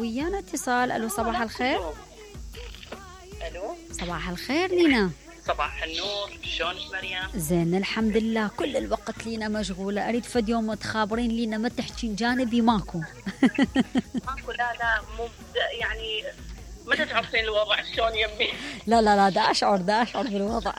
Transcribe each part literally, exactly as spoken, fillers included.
ويانا اتصال. الو صباح الخير. الو صباح الخير لينا. صباح النور، شلونك مريم؟ زين الحمد لله، كل الوقت لينا مشغولة، أريد فد يوم تخابرين لينا ما تحكين جانبي ماكو. ماكو لا لا مو يعني متى تعرفين الوضع شلون يمي؟ لا لا لا دا أشعر دا أشعر بالوضع.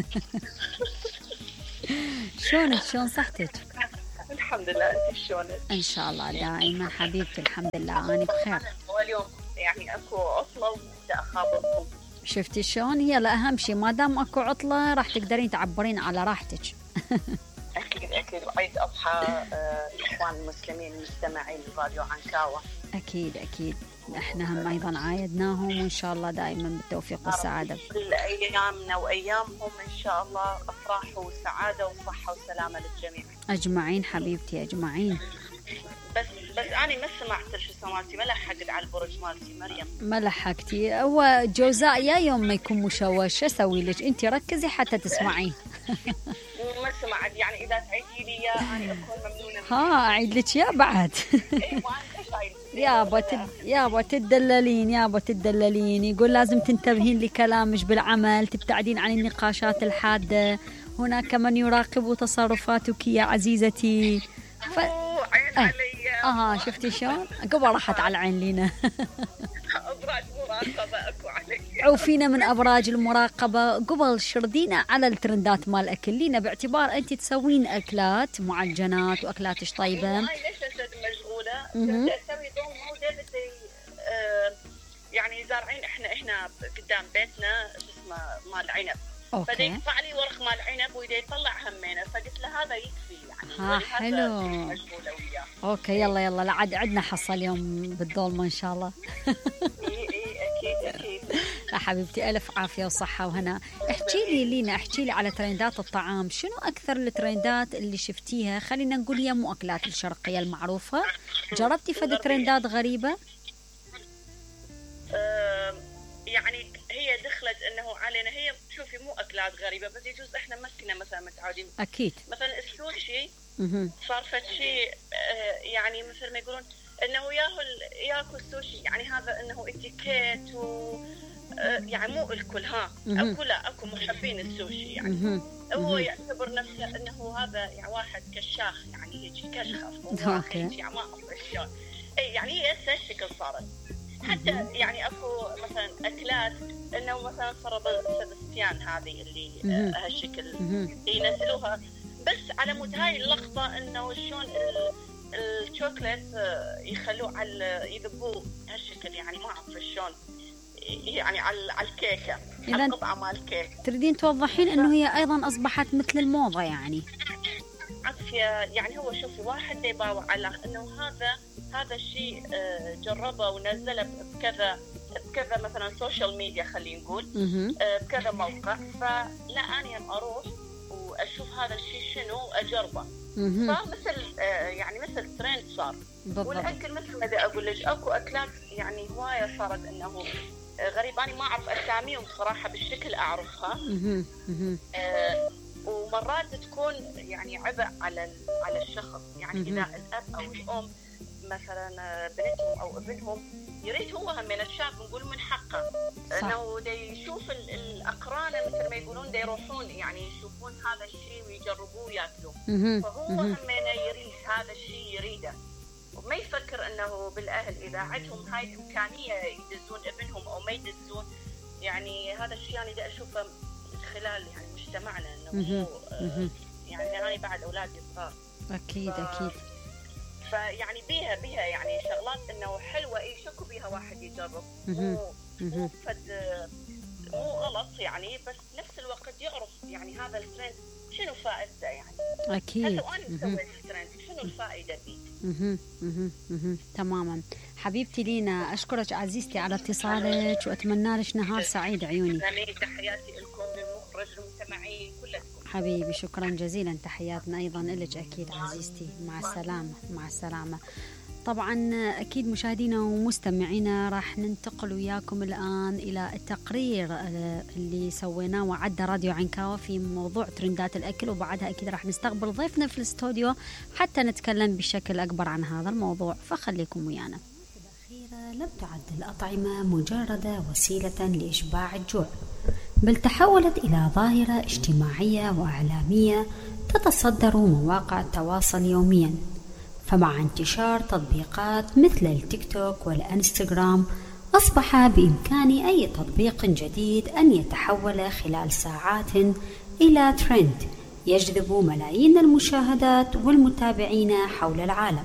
شلونك شلون صحتك؟ الحمد لله، أنت شلونك؟ إن شاء الله دائما حبيبتي الحمد لله أنا بخير. واليوم يعني أكو عطلة وبدأ أخابركم. شفتي شلون؟ هي لا أهم شيء ما دام أكو عطلة راح تقدرين تعبرين على راحتك. أكيد أكيد. عيد أضحى الإخوان المسلمين المستمعين لراديو عنكاوة. أكيد أكيد، احنا هم أيضا عايدناهم وإن شاء الله دائما بالتوفيق والسعادة. كل أيامنا وأيامهم إن شاء الله أفراح وسعادة وصحة وسلامة للجميع. أجمعين حبيبتي أجمعين. بس بس أنا ما سمعت شو سمعتي، ما لحقت على البرج مالتي مريم. ما لحقتي، هو جوزاء يا يوم ما يكون مشوش شو أسوي لك؟ أنت ركزي حتى تسمعين. وما سمعت يعني إذا تعيدي لي يا أنا أكون ممنونة. ها أعيد لك يا بعد. يابا تد... يابا تدللين يابا تدللين. يقول لازم تنتبهين لكلامك بالعمل، تبتعدين عن النقاشات الحادة، هناك من يراقب تصرفاتك يا عزيزتي. ف... عين علي. اه شفتي شلون؟ قبل راحت على العين لينا. أبراج مراقبة أكو علي. عوفينا من أبراج المراقبة. قبل شردينا على الترندات مال الأكل لينا، باعتبار أنت تسوين أكلات معجنات وأكلاتش طيبة. هاي ليش أسد مشغولة؟ بدي أسوي دوم موجة بدي آه يعني زارعين إحنا إحنا قدام بيتنا اسمه مال عنب. فدي يقطع لي ورق مال عنب ويدي يطلع همينه، فقلت له هذا يكفي يعني. ها حلو. اوكي يلا يلا لا عاد عندنا حصه اليوم بالظلمه ان شاء الله. اي اي اكيد اكيد. لا حبيبتي الف عافيه وصحه وهنا. احكي لي لينا، احكي لي على ترندات الطعام، شنو اكثر الترندات اللي شفتيها؟ خلينا نقول هي مو اكلات الشرقيه المعروفه، جربتي فد ترندات غريبه؟ أه يعني هي دخلت انه علينا، هي شوفي مو اكلات غريبه بس يجوز احنا ما كنا مثلا متعودين. اكيد. مثلا السوشي صار فد شيء يعني مثل ما يقولون انه ياكل ياكل سوشي، يعني هذا انه اتيكيت و يعني مو الكل ها اكو لا اكو محبين السوشي يعني. هو يعتبر نفسه انه هذا يعني واحد كشاخ يعني هيك كشخص اوكي يعني ما اعرف شلون. اي يعني هي هسه الشكل صارت. حتى يعني اكو مثلا اكلات انه مثلا فرض سبستيان هذه اللي هالشكل ينزلوها بس على مود هاي اللقطه انه شلون الشوكليت يخلوه على يذبوه هالشكل، يعني ما اعرف شلون يعني على على الكيكه على القطعه مال الكيك. تريدين توضحين انه هي ايضا اصبحت مثل الموضه يعني؟ عافيه يعني. هو شوفي واحد يباوع على انه هذا هذا الشيء جربه ونزله بكذا بكذا مثلا سوشيال ميديا خلينا نقول بكذا موقع، فلا أنا هم أروح وأشوف هذا الشيء شنو وأجربه. صار مثل يعني مثل ترند صار. والأكل مثل ما دا أقول لك أكو أكلات يعني هواية صارت إنه غريب، أنا ما أعرف أساميهم صراحة بالشكل أعرفها. ومرات تكون يعني عبء على على الشخص، يعني إذا الأب أو الأم مثلا بنتهم او ابنهم يريد هو هم من الشاب نقول من حقه انه دا يشوف الاقران مثل ما يقولون دا يروحون يعني يشوفون هذا الشيء ويجربوه وياكلوه، فهو هم يريد هذا الشيء يريده وما يفكر انه بالاهل اذا عندهم هاي الامكانيه يدزون ابنهم او ما يدزون. يعني هذا الشيء انا دا اشوفه خلال يعني مجتمعنا انه يعني انا بعد اولادي صغار. اكيد ف... اكيد. فيعني بيها بيها يعني شغلات انه حلوه يشكوا بيها واحد يجرب، مو مو فد مو غلط يعني، بس نفس الوقت يعرف يعني هذا الترند شنو فائدته يعني. اكيد. هسه انا سويت الترند شنو الفائده فيه. اها اها اها تماما. حبيبتي لينا اشكرك عزيزتي على اتصالك واتمنى لك نهار سعيد عيوني. تحياتي لكم للمخرج المستمعين كلكم. حبيبي شكرا جزيلا، تحياتنا أيضا لك أكيد عزيزتي. مع السلامة مع السلامة. طبعا أكيد مشاهدينا ومستمعينا راح ننتقل وياكم الآن إلى التقرير اللي سويناه وعد راديو عنكاوة في موضوع ترندات الأكل، وبعدها أكيد راح نستقبل ضيفنا في الاستوديو حتى نتكلم بشكل أكبر عن هذا الموضوع، فخليكم ويانا. الأخيرة لم تعد الأطعمة مجرد وسيلة لإشباع الجوع، بل تحولت إلى ظاهرة اجتماعية وإعلامية تتصدر مواقع التواصل يوميا. فمع انتشار تطبيقات مثل التيك توك والإنستغرام، أصبح بإمكان أي تطبيق جديد أن يتحول خلال ساعات إلى ترند يجذب ملايين المشاهدات والمتابعين حول العالم.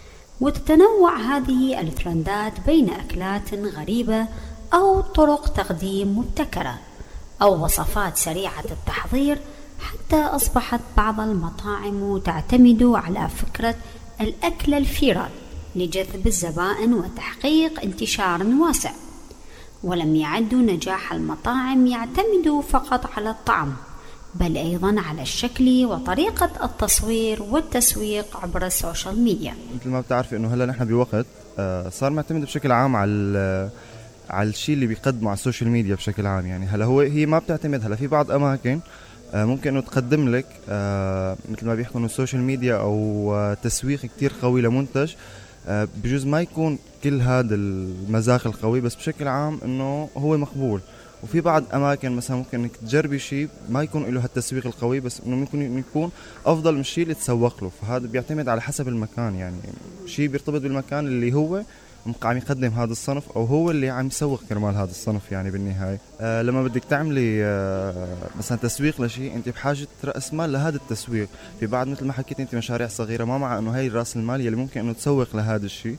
وتتنوع هذه الترندات بين أكلات غريبة أو طرق تقديم مبتكرة أو وصفات سريعة التحضير، حتى أصبحت بعض المطاعم تعتمد على فكرة الأكل الفيرال لجذب الزبائن وتحقيق انتشار واسع. ولم يعد نجاح المطاعم يعتمد فقط على الطعم، بل أيضا على الشكل وطريقة التصوير والتسويق عبر السوشيال ميديا. مثل ما بتعرفي إنه هلا نحن بوقت صار معتمد بشكل عام على على الشيء اللي بيقدمه على السوشيال ميديا بشكل عام. يعني هلا هو هي ما بتعتمد، هلا في بعض أماكن ممكن إنه تقدم لك مثل ما بيحكوا إنه السوشيال ميديا أو تسويق كتير قوي لمنتج، بجوز ما يكون كل هذا المذاق القوي، بس بشكل عام إنه هو مقبول. وفي بعض أماكن مثلا ممكن إنك تجربي شيء ما يكون له هالتسويق القوي، بس إنه ممكن يكون أفضل من الشيء اللي تسوق له. فهذا بيعتمد على حسب المكان، يعني شيء بيرتبط بالمكان اللي هو عم يقدم هذا الصنف أو هو اللي عم يسوق كرمال هذا الصنف. يعني بالنهاية آه لما بدك تعملي آه مثلا تسويق لشيء، أنت بحاجة رأس مال لهذا التسويق. في بعض مثل ما حكيت أنت مشاريع صغيرة، ما مع إنه هاي رأس المال اللي ممكن إنه تسوق لهذا الشيء.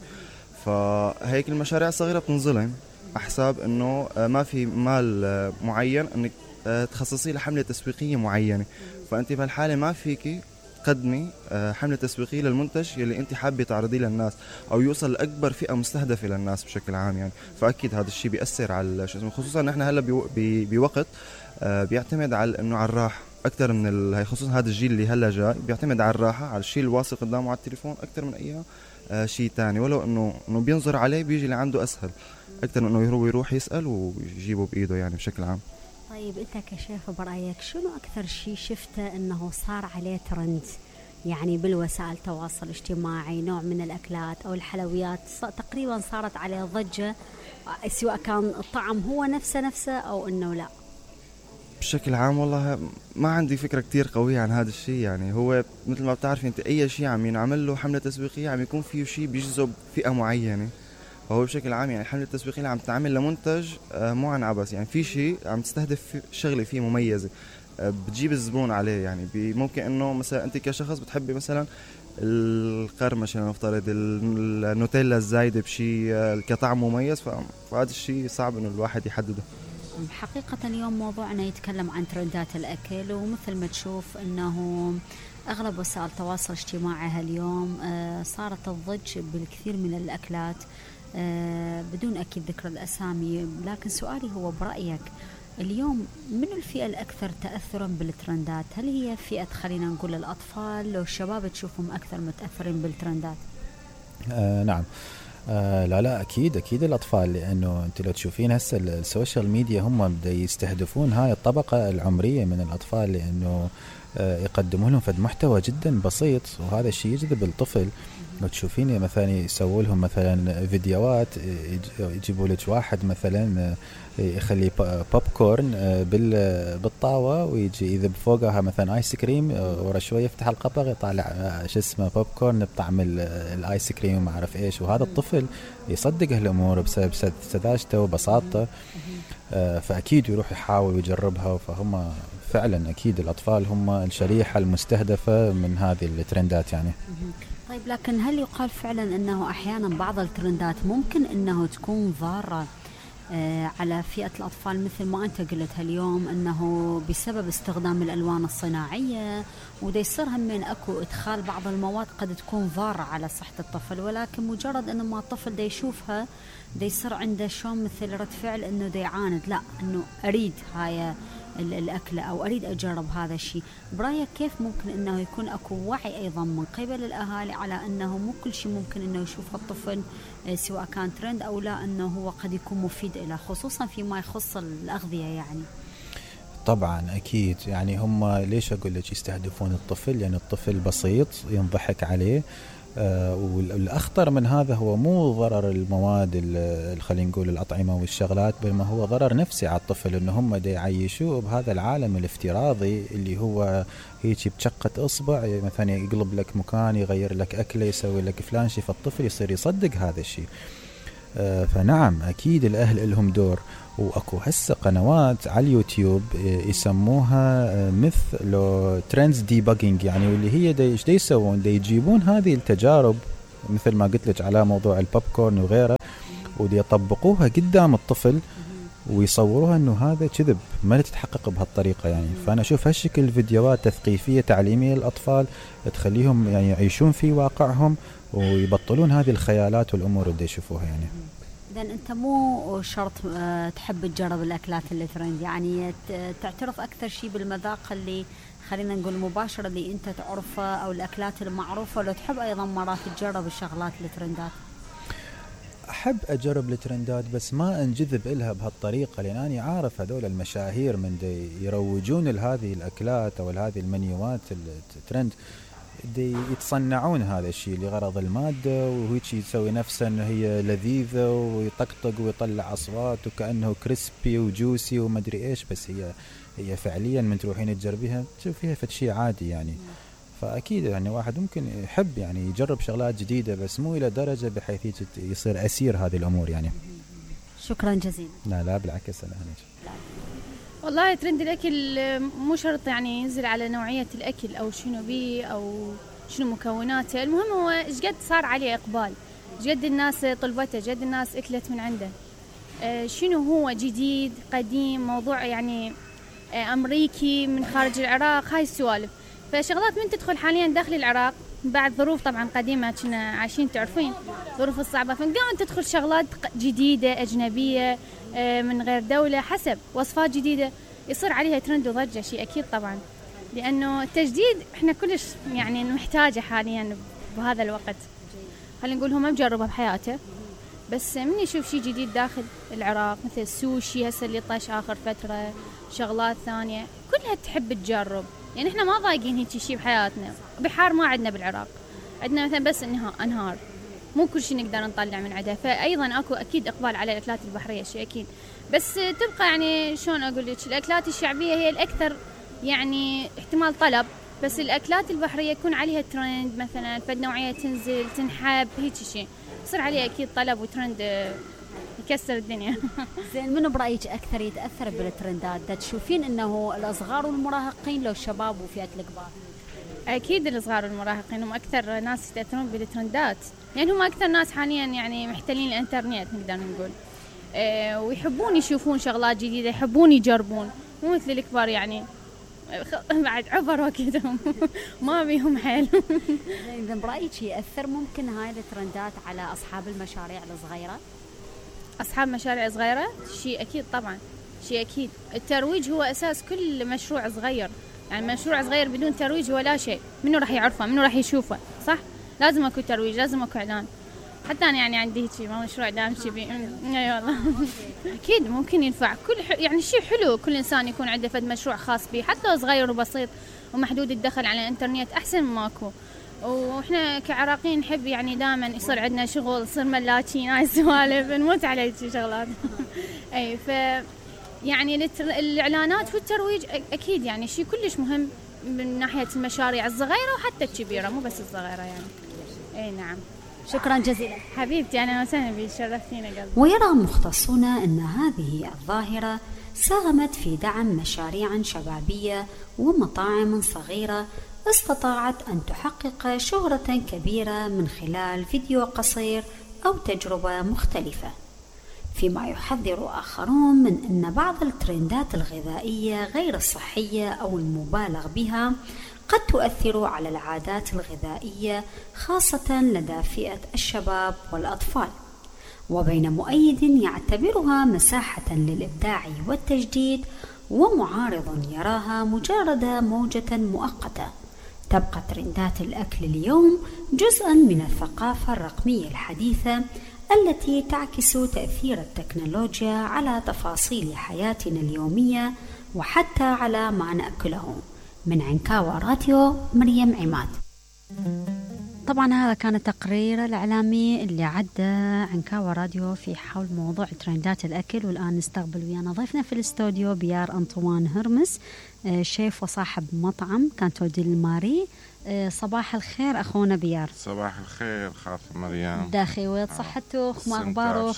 فهيك المشاريع الصغيرة بتنظلم أحساب إنه ما في مال معين إنك تخصصي لحملة تسويقية معينة. فأنت بهالحالة ما فيكي تقدمي حملة تسويقية للمنتج يلي أنت حابة تعرضيه للناس أو يوصل لأكبر فئة مستهدفة للناس بشكل عام. يعني فأكيد هذا الشيء بيأثر على شو، خصوصا نحن هلا بوقت بيعتمد على إنه على الراحة أكثر من هاي، خصوصا هذا الجيل اللي هلا جاي بيعتمد على الراحة، على الشيء الواصل قدامه على التليفون أكثر من أي آه شيء تاني. ولو إنه إنه بينظر عليه بيجي اللي عنده أسهل أكثر من إنه يروح يسأل ويجيبه بإيده يعني بشكل عام. طيب أنت كشيف برأيك شنو أكثر شيء شفته إنه صار عليه ترند يعني بالوسائل التواصل الاجتماعي، نوع من الأكلات أو الحلويات تقريبا صارت عليه ضجة، سواء كان الطعم هو نفسه نفسه أو إنه لا؟ بشكل عام والله ما عندي فكرة كتير قوية عن هذا الشيء. يعني هو مثل ما بتعرفي أنت أي شيء عم ينعمل له حملة تسويقية عم يكون فيه شيء بيجذب فئة معينة. فهو بشكل عام يعني الحملة التسويقية اللي عم تعمل لمنتج مو عن عبث، يعني في شيء عم تستهدف شغلة فيه مميزة بتجيب الزبون عليه. يعني ممكن إنه مثلا أنت كشخص بتحبي مثلا القرمشة نفترض النوتيلا الزايدة بشيء كطعم مميز، فهذا الشيء صعب إنه الواحد يحدده. حقيقة اليوم موضوعنا يتكلم عن ترندات الأكل، ومثل ما تشوف أنه أغلب وسائل التواصل الاجتماعي هاليوم صارت تضج بالكثير من الأكلات بدون أكيد ذكر الأسامي. لكن سؤالي هو برأيك اليوم من الفئة الأكثر تأثرا بالترندات؟ هل هي فئة خلينا نقول الأطفال لو الشباب تشوفهم أكثر متأثرين بالترندات؟ آه نعم آه لا لا أكيد أكيد الأطفال، لأنه أنت لو تشوفين هسه السوشيال ميديا هم بدأ يستهدفون هاي الطبقة العمرية من الأطفال، لأنه آه يقدموا لهم فد محتوى جدا بسيط، وهذا الشيء يجذب الطفل. لو تشوفين مثلا يسووا لهم مثلا فيديوهات، يجيبوا لك واحد مثلا يخلي بوب كورن بالطاوة ويجي يذب فوقها مثلا آيس كريم، ورا شوية يفتح القبغ يطالع شو اسمه بوب كورن بطعم الآيس كريم وما أعرف إيش. وهذا الطفل يصدق هالأمور بسبب سذاجته وبساطته، فأكيد يروح يحاول ويجربها. فهم فعلا أكيد الأطفال هم الشريحة المستهدفة من هذه الترندات يعني. طيب لكن هل يقال فعلا أنه أحيانا بعض الترندات ممكن أنه تكون ضارة على فئة الأطفال مثل ما أنت قلت اليوم، أنه بسبب استخدام الألوان الصناعية وده يصير هم من أكو إدخال بعض المواد قد تكون ضارة على صحة الطفل، ولكن مجرد أنه ما الطفل ده يشوفها ده يصير عنده شون مثل رد فعل أنه ده يعاند، لا أنه أريد هاي الأكلة أو أريد أجرب هذا الشيء. برأيك كيف ممكن أنه يكون أكو وعي أيضا من قبل الأهالي على أنه مو كل شيء ممكن أنه يشوفه الطفل سواء كان ترند أو لا أنه هو قد يكون مفيد له، خصوصا فيما يخص الأغذية يعني؟ طبعا أكيد، يعني هم ليش أقول لك يستهدفون الطفل؟ يعني الطفل بسيط ينضحك عليه، آه والأخطر من هذا هو مو ضرر المواد خلينا نقول الأطعمة والشغلات، بل ما هو ضرر نفسي على الطفل، إنه هم دا يعيشوه بهذا العالم الافتراضي اللي هو هيك بشقة إصبع مثلا يقلب لك مكان، يغير لك أكله، يسوي لك فلان شيء، فالطفل يصير يصدق هذا الشيء. آه فنعم أكيد الأهل لهم دور، وأكو هسه قنوات على اليوتيوب يسموها مثل ترندز ديباجينج، يعني واللي هي دا ايش دا يسوون، دا يجيبون هذه التجارب مثل ما قلت لك على موضوع البوب كورن وغيره، ودي يطبقوها قدام الطفل ويصوروها انه هذا كذب، ما تتحقق بهالطريقه يعني. فانا اشوف هالشكل الفيديوهات تثقيفيه تعليميه للاطفال تخليهم يعني يعيشون في واقعهم ويبطلون هذه الخيالات والامور اللي يشوفوها يعني. إذن أنت مو شرط تحب تجرب الأكلات اللي ترند، يعني تعترف أكثر شيء بالمذاق اللي خلينا نقول مباشرة اللي أنت تعرفه أو الأكلات المعروفة، لو تحب أيضا مرات تجرب الشغلات الترندات؟ أحب أجرب الترندات بس ما أنجذب إلها بهالطريقة، لأن أنا عارف هذول المشاهير من دي يروجون لهذه الأكلات أو لهذه المنيوات الترند دي يتصنعون هذا الشيء لغرض المادة، وهيك يسوي نفسه أنه هي لذيذة ويطقطق ويطلع أصوات وكأنه كريسبي وجوسي ومدري إيش، بس هي هي فعليا من تروحين تجربيها تشوفيها فشي عادي يعني. فأكيد يعني واحد ممكن يحب يعني يجرب شغلات جديدة بس مو إلى درجة بحيث يصير أسير هذه الأمور يعني. شكرا جزيلا. لا لا بالعكس أنا هنيك. والله ترند الأكل مو شرط يعني ينزل على نوعية الأكل أو شنو بيه أو شنو مكوناته، المهم هو إيش قد صار عليه إقبال، إيش قد الناس طلبته، إيش قد الناس أكلت من عنده، آه شنو هو جديد قديم، موضوع يعني آه أمريكي من خارج العراق، هاي السوالف. فشغلات من تدخل حاليا داخل العراق بعد ظروف طبعا قديمة كنا عايشين تعرفين ظروف الصعبة، فنقام تدخل شغلات جديدة أجنبية من غير دولة حسب وصفات جديدة يصير عليها ترند وضجة، شيء أكيد طبعا، لأنه التجديد إحنا كلش يعني محتاجة حاليا بهذا الوقت. خلينا نقول هو ما مجربها بحياته، بس من يشوف شيء جديد داخل العراق مثل السوشي هسه اللي طاش آخر فترة، شغلات ثانية كلها تحب تجرب. يعني إحنا ما ضايقين هيك شيء بحياتنا، بحار ما عندنا بالعراق، عندنا مثلا بس إنها أنهار، مو كل شيء نقدر نطلع من عدها. فأيضا أكو أكيد إقبال على الأكلات البحرية شيء أكيد، بس تبقى يعني شلون أقول لك الأكلات الشعبية هي الأكثر يعني احتمال طلب، بس الأكلات البحرية يكون عليها ترند مثلا فد نوعية تنزل تنحب هيك شيء يصير عليه أكيد طلب وترند يكسر الدنيا. زين منو برأيك أكثر يتأثر بالترندات؟ دا تشوفين إنه الأصغار والمراهقين لو الشباب وفئات الكبار؟ أكيد الصغار والمراهقين هم أكثر ناس يتأثرون بالترندات، يعني هم أكثر ناس حاليا يعني محتلين الإنترنت نقدر نقول، أه ويحبون يشوفون شغلات جديدة، يحبون يجربون، مو مثل الكبار يعني بعد عبر وقتهم ما بيهم حيل. إذا برأيك يأثر ممكن هاي الترندات على أصحاب المشاريع الصغيرة؟ أصحاب مشاريع صغيرة شيء أكيد طبعا، شيء أكيد. الترويج هو أساس كل مشروع صغير، يعني مشروع صغير بدون ترويج ولا شيء، منو راح يعرفه، منو راح يشوفه، صح؟ لازم أكو ترويج، لازم أكو إعلان. حتى أنا يعني عندي شيء ما مشروع دام شيء بي أي والله. أكيد ممكن ينفع كل ح... يعني شيء حلو كل إنسان يكون عنده فد مشروع خاص به، حتى لو صغير وبسيط ومحدود الدخل على الإنترنت أحسن من ماكو. وإحنا كعراقيين نحب يعني دائما يصير عندنا شغل، يصير ملاكين، هاي السوالف نموت على هيك شغلات. أي ف يعني الإعلانات والترويج أكيد يعني شيء كلش مهم من ناحية المشاريع الصغيرة وحتى الكبيرة، مو بس الصغيرة يعني. أي نعم. شكرا جزيلا حبيبتي، أنا وسهلا بك، شرفتينا قلبي. ويرى مختصون أن هذه الظاهرة ساهمت في دعم مشاريع شبابية ومطاعم صغيرة استطاعت أن تحقق شهرة كبيرة من خلال فيديو قصير أو تجربة مختلفة، فيما يحذر آخرون من أن بعض الترندات الغذائية غير الصحية أو المبالغ بها قد تؤثر على العادات الغذائية خاصة لدى فئة الشباب والأطفال، وبين مؤيد يعتبرها مساحة للإبداع والتجديد ومعارض يراها مجرد موجة مؤقتة. تبقى ترندات الأكل اليوم جزءا من الثقافة الرقمية الحديثة التي تعكس تأثير التكنولوجيا على تفاصيل حياتنا اليومية وحتى على ما نأكله. من عنكاوى راديو، مريم عماد. طبعا هذا كان التقرير الإعلامي اللي عدى عنكاوى راديو في حول موضوع ترندات الأكل. والآن نستقبل ويانا ضيفنا في الاستوديو بيار أنطوان هرمس، شيف وصاحب مطعم كانتو ديل ماري. صباح الخير أخونا بيار. صباح الخير خاطر مريم. داخي ويت صحتوخ ما أخباروخ؟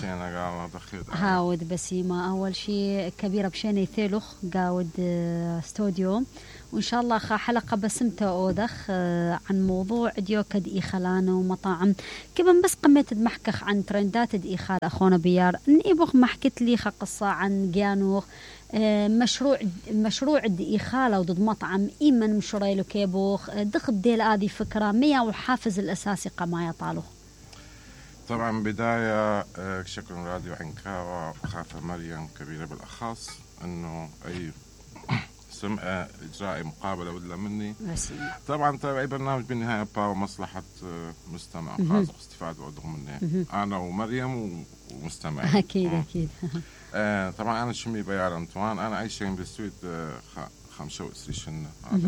هاود بسيمة أول شيء كبيرة بشيني ثيلوخ قاود استوديو، وإن شاء الله خا حلقة بسمته أودخ عن موضوع ديوكا دقيخلان ومطاعم كمان. بس قمت دمحكخ عن ترندات دقيخال أخونا بيار، نيبوخ ما حكيت لي قصة عن جانوخ مشروع مشروع الدقيخالة وضد مطعم إيمن مشريلو كيبوخ دخل ديل هذه فكرة ميا وحافز الأساسي قما يطالوخ. طبعا بداية شكرا راديو عنكاوى خاطر مريم كبيرة بالأخص إنه أي سمعة إجراء مقابلة ولا مني. طبعا تابعي برنامج بالنهاية باو مصلحة مستمع خاص استفادة وأدخل مني أنا ومريم ومستمع. أكيد أكيد. آه طبعا أنا شمي بيار أنطوان، أنا عايشين بالسويد آه خمسة وعشرين.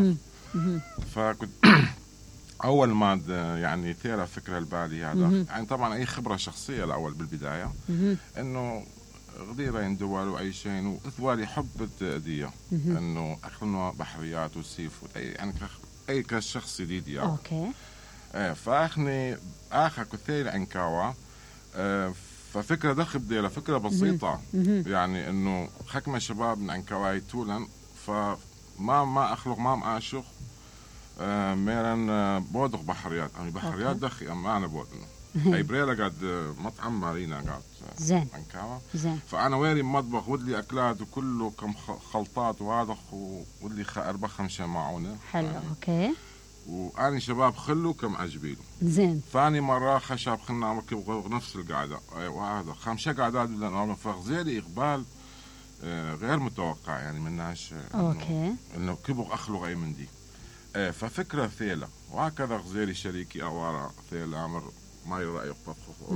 فكنت أول ما يعني ثيرة فكرة البالي هذا يعني طبعا أي خبرة شخصية الأول بالبداية إنه غديرين دول وعيشين وإثوالي حب التأدية إنه أكلنا بحريات وسيف أي يعني أي كشخص جديد يعني. أوكي. آه فأخني آخر كثير عنكاوى آه ففكرة دخل بديلة فكرة بسيطة يعني إنه حكمة شباب من عنكاوى تولن فما ما أخلق ما معاشق آه ميرن آه بودق بحريات يعني بحريات دخي أما أنا بودن أي بريلا قاعد مطعم مارينا قاعد زين عنكاوى زين. فأنا ويري مطبخ ودلي أكلات وكله كم خلطات وهذا ودلي أربع خمسة معونة. حلو يعني. أوكي. وأنا شباب خلو كم عجبيله. زين. ثاني مرة خشاب خلنا مركب نفس القعدة وهذا خمسة قعدات بدنا فغزيري إقبال غير متوقع يعني مناش. أوكي. إنه كبر أخلو أي من دي ففكرة ثيلة وهكذا غزيري شريكي أوارا ثيلة أمر ما يرأي طبخه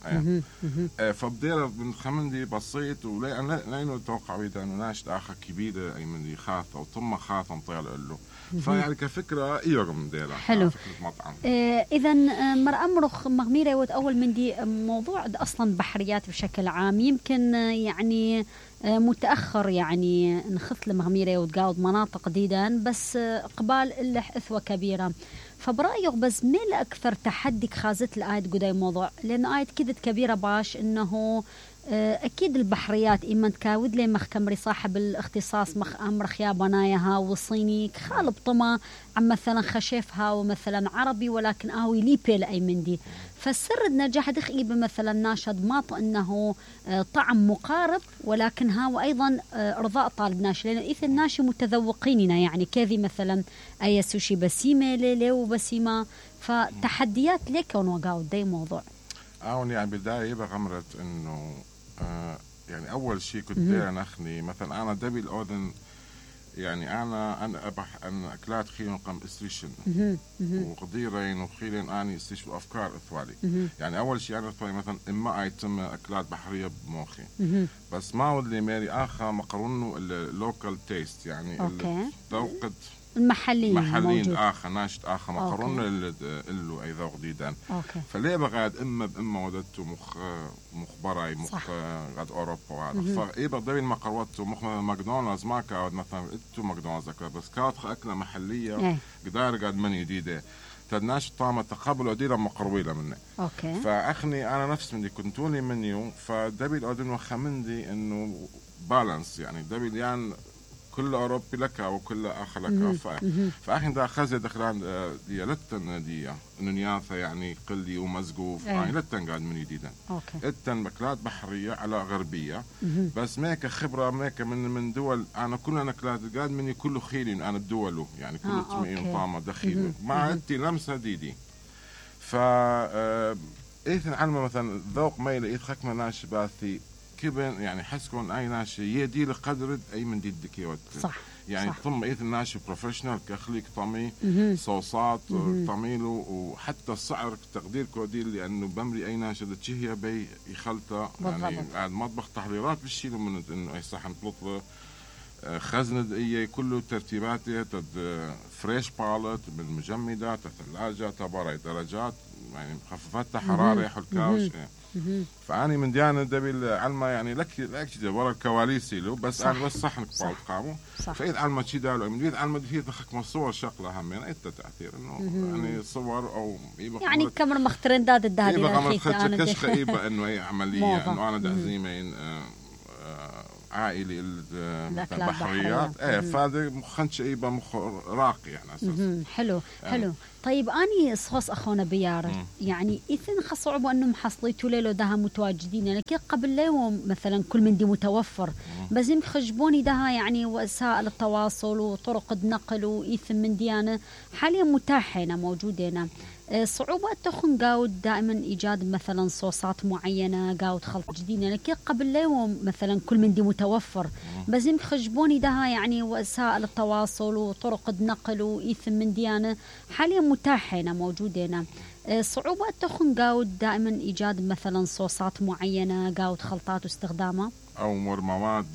آه فبدير من خمندي بسيط ولأن لأنه توقع بيدا إنه ناشد آخر كبيرة أي من دي خاطة وطمة خاطة مطيع له فيعني كفكرة إيوه من ديلا. حلو. مطعم. آه إذا مر أمرخ مغميرة وأول من دي موضوع أصلا بحريات بشكل عام يمكن يعني متأخر يعني نخث لمغميرة وتقاود مناطق جديدا بس قبال إلا إثوة كبيرة. فبرأيك بس مين أكثر تحدي خازت الآية قداي موضوع لأنه آية كذت كبيرة باش إنه أكيد البحريات إما تكاود لي مخ كمري صاحب الاختصاص مخ أمر خيابنايها وصيني خالب طما عم مثلا خشيفها ومثلا عربي ولكن آوي ليبيل أي من دي. فالسر النجاح دخي بمثلا ناشد ماط إنه طعم مقارب ولكن هاو أيضا إرضاء طالب ناشي لأنه إذا الناشي متذوقيننا يعني كذي مثلا أي سوشي بسيمة ليلي وبسيمة فتحديات ليك ونوقعوا داي موضوع. أون يعني بداية بغمرت إنه آه يعني أول شيء كنت داير نخني مثلا أنا دبي الأذن يعني أنا أنا أبح أنا أكلات خيرين قم استريشن وقديرين وخيرين أني استريش وأفكار إثوالي يعني أول شيء أنا إثوالي مثلا إما أيتم أكلات بحرية بموخي بس ما ودلي ماري آخر مقرونه اللوكال تيست يعني ذوقت المحليين محليين آخر ناشط آخر مقرون اللي أي ذوق جديدا. فليه بقعد إما بإما ودته مخ مخبراي مخ قد أوروبا وهذا فإيه بقدر المقروات مخ ماكدونالدز ما كاود مثلا إتو ماكدونالدز بس كاود أكلة محلية قدار قد من جديدة تدناش طعمة تقبل أديرا مقرويلة مني. أوكي. فأخني أنا نفس مني كنتوني منيو فدبي الأردن وخمندي إنه بالانس يعني دبي يعني كل أوروبي لك وكل آخر لك فأخي ده خزي دخلان دي لتن دي إنه نياثة يعني قلي ومزقوف يعني لتن قاعد من جديدا لتن بكلات بحرية على غربية بس ماك خبرة ماك من من دول أنا كل أنا كلات قاعد مني كله خيري أنا بدوله يعني كله تمين طعمة دخيل مع أنتي لمسة ديدي فا إيه علمة مثلا ذوق ميلة إيه خكمة ناشباثي كبن يعني حسكون أي ناشي يدي لقدر أي من دي الدكيوت صح يعني طم إيه الناشي بروفيشنال كخليك طمي صوصات طميله وحتى السعر تقدير كوديل لأنه بمري أي ناشي تشهي بي يخلطه يعني قاعد مطبخ تحضيرات بالشيء من إنه أي صحن بلطة خزن دقيقة كله ترتيباتي تد فريش بالت من مجمدات ثلاجة تباري درجات يعني مخففات حرارة حلكاوش. فأني من ديانة دبل علما يعني لك لك ورا الكواليس له بس أنا بس صح نقبل قامو فإذ علما شيء دالو من بيت علما فيه تخك مصور شغلة هم يعني إنت تأثير إنه يعني صور أو يعني كمر مخترن داد الدهدي إيه بقى خدش كش خيبة إنه أي عملية إنه أنا دعزيمين عائلي البحريات ايه فهذا مخنش ايه بمخ راقي يعني اساسا. حلو حلو. طيب اني صوص اخونا بيار يعني اذن خصعبوا انهم حصليتوا ليلو دها متواجدين يعني كي قبل ليهم مثلا كل من دي متوفر بس يخجبوني دها يعني وسائل التواصل وطرق النقل واثم من ديانه حاليا متاحه هنا موجوده هنا. صعوبات تخن قاود دائما ايجاد مثلا صوصات معينه قاود خلط جديد يعني كي قبل ليهم مثلا كل من دي متوفر بس يخجبوني دها يعني وسائل التواصل وطرق النقل واثم من ديانه حاليا متاحه هنا موجوده هنا. صعوبات تخن قاود دائما ايجاد مثلا صوصات معينه قاود خلطات واستخدامها او مواد